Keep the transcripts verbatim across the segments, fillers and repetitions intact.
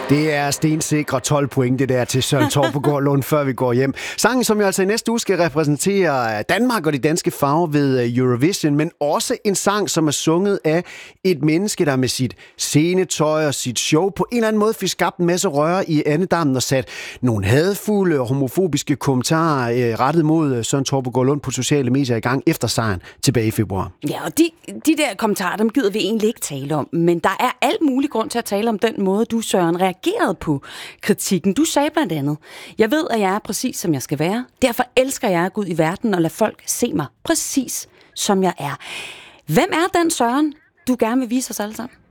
Det er stensikre tolv point, det der til Søren Torpegaard Lund, før vi går hjem. Sangen, som jo altså i næste uge skal repræsentere Danmark og de danske farver ved Eurovision, men også en sang, som er sunget af et menneske, der med sit scenetøj og sit show på en eller anden måde fik skabt en masse røre i andedammen og sat nogle hadfulde og homofobiske kommentarer øh, rettet mod Søren Torpegaard Lund på sociale medier i gang efter sejren tilbage i februar. Ja, og de, de der kommentarer, dem gider vi egentlig ikke tale om, men der er alt mulig grund til at tale om den måde, du, Søren, reagerede på kritikken. Du sagde blandt andet, jeg ved, at jeg er præcis, som jeg skal være. Derfor elsker jeg at gå ud i verden og lade folk se mig præcis, som jeg er. Hvem er den Søren, du gerne vil vise os alle sammen?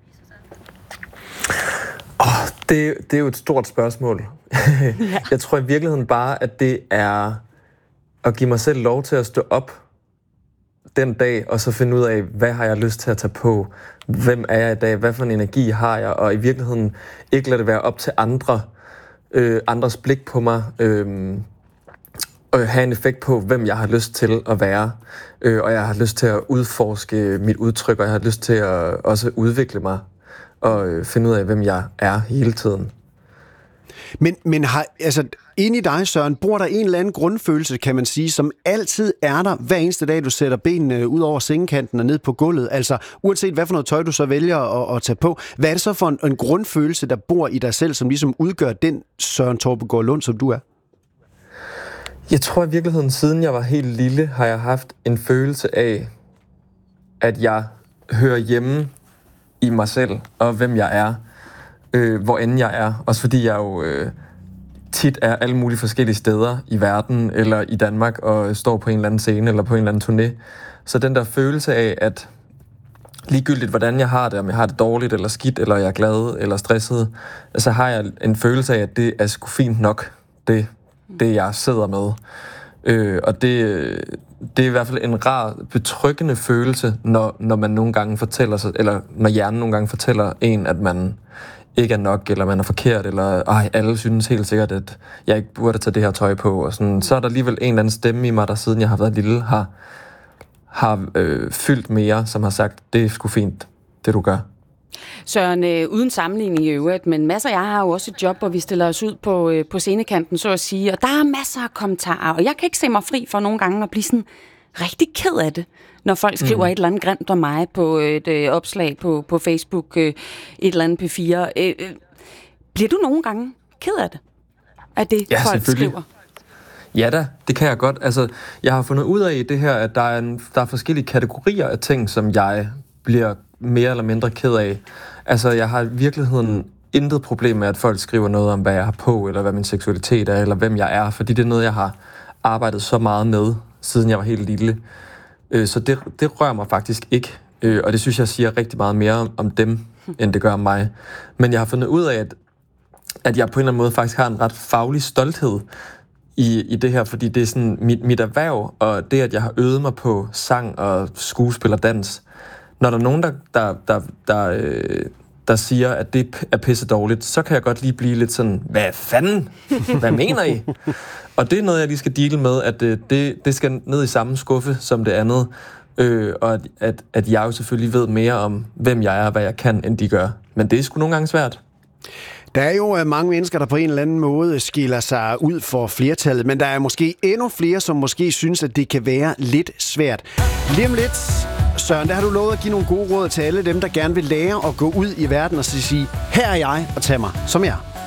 Oh, det, det er jo et stort spørgsmål. Ja. Jeg tror i virkeligheden bare, at det er at give mig selv lov til at stå op den dag, og så finde ud af, hvad har jeg lyst til at tage på? Hvem er jeg i dag? Hvad for en energi har jeg? Og i virkeligheden ikke lade det være op til andre, øh, andres blik på mig, øh, og have en effekt på, hvem jeg har lyst til at være. Øh, og jeg har lyst til at udforske mit udtryk, og jeg har lyst til at også udvikle mig, og øh, finde ud af, hvem jeg er hele tiden. Men, men har, altså, inde i dig, Søren, bor der en eller anden grundfølelse, kan man sige, som altid er der hver eneste dag, du sætter benene ud over sengekanten og ned på gulvet? Altså, uanset hvad for noget tøj, du så vælger at, at tage på, hvad er det så for en, en grundfølelse, der bor i dig selv, som ligesom udgør den Søren Torpegaard Lund, som du er? Jeg tror i virkeligheden, siden jeg var helt lille, har jeg haft en følelse af, at jeg hører hjemme i mig selv, og hvem jeg er. Øh, hvor end jeg er. Også fordi jeg jo øh, tit er alle mulige forskellige steder i verden, eller i Danmark, og står på en eller anden scene, eller på en eller anden turné. Så den der følelse af, at ligegyldigt hvordan jeg har det, om jeg har det dårligt, eller skidt, eller jeg er glad, eller stresset, så har jeg en følelse af, at det er sgu fint nok, det, det jeg sidder med. Øh, og det, det er i hvert fald en rar, betryggende følelse, når, når man nogle gange fortæller sig, eller når hjernen nogle gange fortæller en, at man ikke er nok, eller man er forkert, eller ej, alle synes helt sikkert, at jeg ikke burde tage det her tøj på. Og sådan. Så er der alligevel en eller anden stemme i mig, der siden jeg har været lille, har, har øh, fyldt mere, som har sagt, det er sgu fint, det du gør. Søren, øh, uden sammenligning i øvrigt, men masser af jeg har jo også et job, hvor vi stiller os ud på, øh, på scenekanten, så at sige, og der er masser af kommentarer, og jeg kan ikke se mig fri for nogle gange at blive sådan rigtig ked af det, når folk skriver mm. et eller andet grimt om mig på et øh, opslag på, på Facebook, øh, et eller andet P fire. Øh, øh, bliver du nogle gange ked af det? Af det, ja, folk skriver? Ja da, det kan jeg godt. Altså, jeg har fundet ud af i det her, at der er, en, der er forskellige kategorier af ting, som jeg bliver mere eller mindre ked af. Altså, jeg har i virkeligheden intet problem med, at folk skriver noget om, hvad jeg har på, eller hvad min seksualitet er, eller hvem jeg er, fordi det er noget, jeg har arbejdet så meget med, siden jeg var helt lille. Så det, det rører mig faktisk ikke, og det synes jeg siger rigtig meget mere om dem, end det gør om mig. Men jeg har fundet ud af, at, at jeg på en eller anden måde faktisk har en ret faglig stolthed i, i det her, fordi det er sådan mit, mit erhverv, og det, at jeg har øvet mig på sang og skuespil og dans. Når der er nogen, der, der, der, der, øh, der siger, at det er pisse dårligt, så kan jeg godt lige blive lidt sådan, hvad fanden? Hvad mener I? Og det er noget, jeg lige skal deale med, at det, det skal ned i samme skuffe som det andet, øh, og at, at, at jeg jo selvfølgelig ved mere om, hvem jeg er og hvad jeg kan, end de gør. Men det er sgu nogle gange svært. Der er jo mange mennesker, der på en eller anden måde skiller sig ud for flertallet, men der er måske endnu flere, som måske synes, at det kan være lidt svært. Lige om lidt, Søren, der har du lovet at give nogle gode råd til alle dem, der gerne vil lære at gå ud i verden og sige, her er jeg, og tage mig som jeg er.